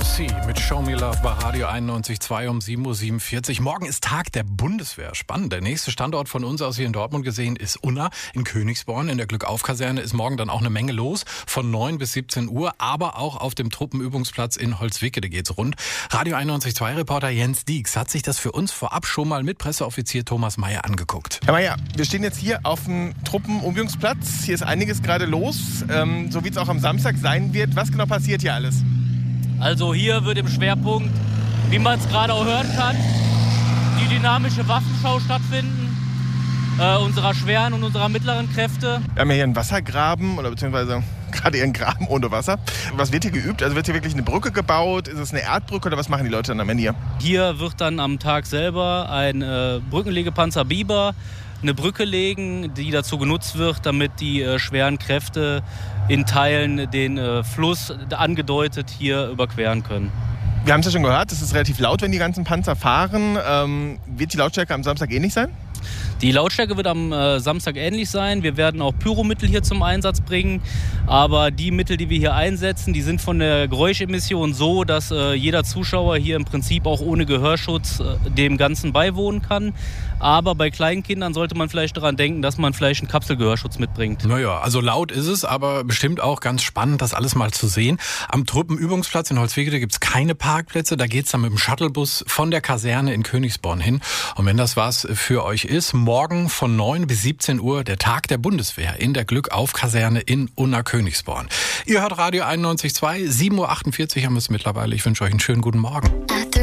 Sea mit Show Me Love bei Radio 91.2 um 7.47 Uhr. Morgen ist Tag der Bundeswehr. Spannend. Der nächste Standort von uns aus hier in Dortmund gesehen ist Unna in Königsborn. In der Glückauf-Kaserne ist morgen dann auch eine Menge los. Von 9 bis 17 Uhr. Aber auch auf dem Truppenübungsplatz in Holzwickede geht's rund. Radio 91.2-Reporter Jens Dieks hat sich das für uns vorab schon mal mit Presseoffizier Thomas Meyer angeguckt. Herr Meyer, wir stehen jetzt hier auf dem Truppenübungsplatz. Hier ist einiges gerade los, so wie es auch am Samstag sein wird. Was genau passiert hier alles? Also hier wird im Schwerpunkt, wie man es gerade auch hören kann, die dynamische Waffenschau stattfinden, unserer schweren und unserer mittleren Kräfte. Wir haben ja hier einen Wassergraben oder beziehungsweise gerade eher einen Graben ohne Wasser. Was wird hier geübt? Also wird hier wirklich eine Brücke gebaut? Ist es eine Erdbrücke oder was machen die Leute dann am Ende hier? Hier wird dann am Tag selber ein Brückenlegepanzer Biber eine Brücke legen, die dazu genutzt wird, damit die schweren Kräfte in Teilen den Fluss angedeutet hier überqueren können. Wir haben es ja schon gehört, es ist relativ laut, wenn die ganzen Panzer fahren. Wird die Lautstärke am Samstag ähnlich sein? Die Lautstärke wird am Samstag ähnlich sein. Wir werden auch Pyromittel hier zum Einsatz bringen. Aber die Mittel, die wir hier einsetzen, die sind von der Geräuschemission so, dass jeder Zuschauer hier im Prinzip auch ohne Gehörschutz dem Ganzen beiwohnen kann. Aber bei kleinen Kindern sollte man vielleicht daran denken, dass man vielleicht einen Kapselgehörschutz mitbringt. Naja, also laut ist es, aber bestimmt auch ganz spannend, das alles mal zu sehen. Am Truppenübungsplatz in Holzwickede gibt's keine Parkplätze. Da geht's dann mit dem Shuttlebus von der Kaserne in Königsborn hin. Und wenn das was für euch ist, morgen von 9 bis 17 Uhr der Tag der Bundeswehr in der Glückauf-Kaserne in Unna Königsborn. Ihr hört Radio 91.2, 7.48 Uhr haben wir es mittlerweile. Ich wünsche euch einen schönen guten Morgen.